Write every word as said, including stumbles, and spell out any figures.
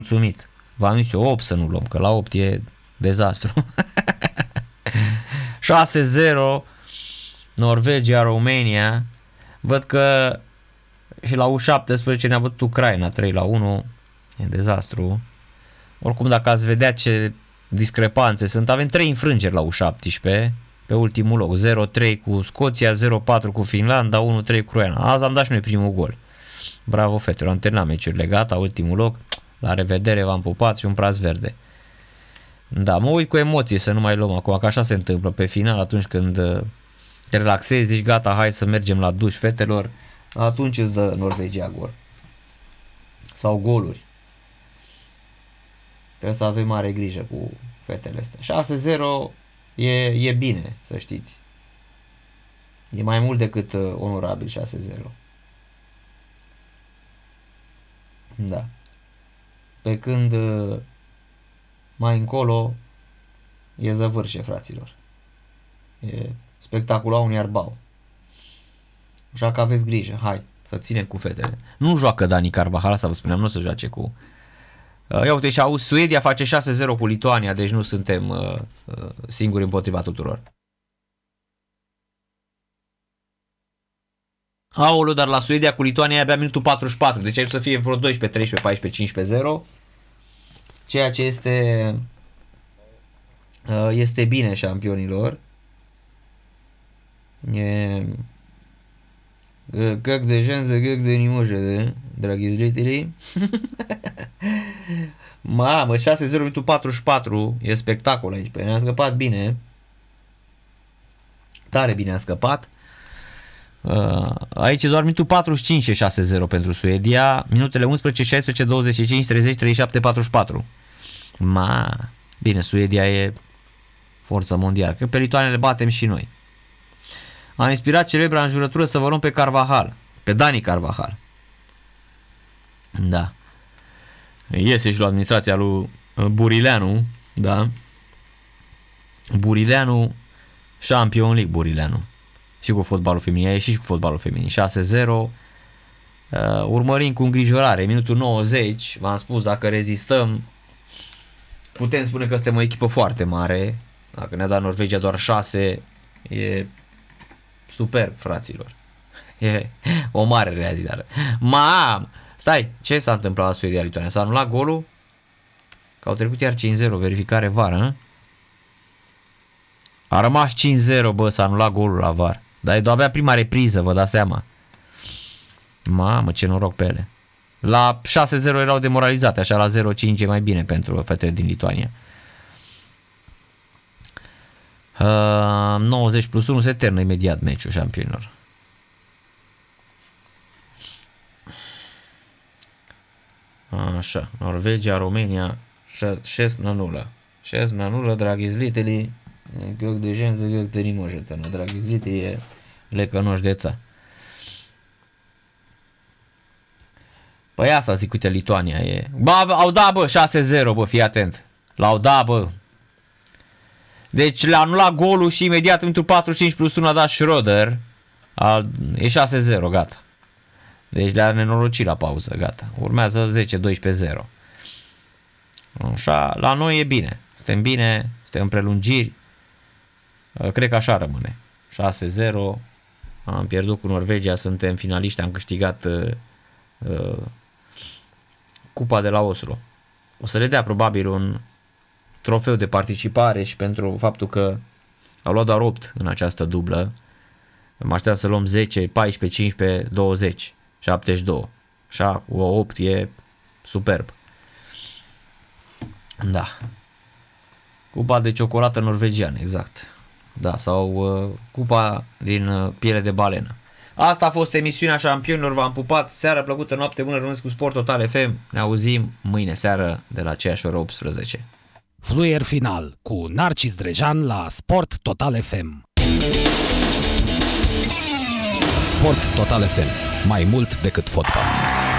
Mulțumit. V-am zis eu opt să nu luăm, că la opt e dezastru. șase zero Norvegia, România. Văd că și la U șaptesprezece ne-a bătut Ucraina trei la unu. E dezastru. Oricum, dacă ați vedea ce discrepanțe sunt, avem trei înfrângeri la U șaptesprezece pe ultimul loc. zero trei cu Scoția, zero patru cu Finlanda, unu trei cu Ucraina. Azi am dat și noi primul gol. Bravo, fetelor, am terminat meciurile, gata, ultimul loc. La revedere, v-am pupat și un praz verde. Da, mă uit cu emoție să nu mai luăm acum, că așa se întâmplă pe final, atunci când te relaxezi, zici gata, hai să mergem la duș, fetelor, atunci îți dă Norvegia gol. Sau goluri. Trebuie să avem mare grijă cu fetele astea. șase zero e, e bine, să știți. E mai mult decât uh, onorabil șase zero. Da. Pe când uh, mai încolo e zăvârșe, fraților. E spectacolul a unui arbau. Așa că aveți grijă, hai, să ținem cu fetele. Nu joacă Dani Carvajal, să vă spuneam, nu o să joace cu... Uh, ia uite și auzi, Suedia face șase zero cu Lituania, deci nu suntem uh, uh, singuri împotriva tuturor. Aoleu, dar la Suedia cu Lituania e abia minutul patruzeci și patru, deci aici să fie vreo doisprezece, treisprezece, paisprezece, cincisprezece zero. Ceea ce este uh, este bine șampionilor. E... Как de șansă, как de nimoșă, de dragi zritiri. Mamă, șase zero minutul patruzeci și patru, e spectacol aici, pe ne-a scăpat bine. Tare bine a scăpat. Uh, aici e doar minutul patruzeci și cinci e șase zero pentru Suedia, minutele unsprezece, șaisprezece, douăzeci și cinci, treizeci, treizeci și șapte, patruzeci și patru. Ma, bine, Suedia e forță mondială. Că pe Lituania le batem și noi. A inspirat celebra înjurătură să vă luăm pe Carvajal, pe Dani Carvajal. Da. Iese și la administrația lui Burileanu, da. Burileanu, Champions League Burileanu. Și cu fotbalul feminin, a ieșit și cu fotbalul feminin. șase zero. Uh, urmărim cu îngrijorare. Minutul nouăzeci, v-am spus, dacă rezistăm, putem spune că suntem o echipă foarte mare. Dacă ne-a dat Norvegia doar șase, e superb, fraților. E o mare realizare. Mam! Stai, ce s-a întâmplat la Suedia-Lituania? S-a anulat golul? Că au trecut iar cinci zero, verificare V A R, hă? A rămas cinci zero, bă, s-a anulat golul la V A R. Dar e abia prima repriză, vă dați seama. Mamă, ce noroc pe ele. La șase zero erau demoralizate, așa la zero cinci e mai bine pentru fetele din Lituania. Uh, nouăzeci plus unu se termină imediat meciul șampionilor. Așa, Norvegia, România, șase la nula. șase la nula, dragi zliteli. Как de женță, как de не может она, dragi zliteli, le cunoșteța. Păi asta zic, uite, Lituania e... Bă, au dat, bă, șase zero, bă, fii atent. L-au dat, bă. Deci le-a anulat golul și imediat într-un patruzeci și cinci plus unu a dat Schröder. A, e șase zero, gata. Deci le-a nenorocit la pauză, gata. Urmează zece doisprezece zero. Așa, la noi e bine. Suntem bine, suntem în prelungiri. Cred că așa rămâne. șase zero. Am pierdut cu Norvegia, suntem finaliști, am câștigat uh, uh, cupa de la Oslo. O să le dea probabil un trofeu de participare și pentru faptul că au luat doar opt în această dublă. Mă aștept să luăm zece, paisprezece, cincisprezece, douăzeci, șaptezeci și doi. Așa, opt e superb. Da. Cupa de ciocolată norvegiană, exact. Da, sau uh, cupa din uh, piele de balenă. Asta a fost emisiunea șampionilor, v-am pupat, seară plăcută, noapte bună, rămâneți cu Sport Total F M, ne auzim mâine seară de la aceeași oră optsprezece. Fluier final cu Narcis Drejan la Sport Total F M. Sport Total F M, mai mult decât fotbal.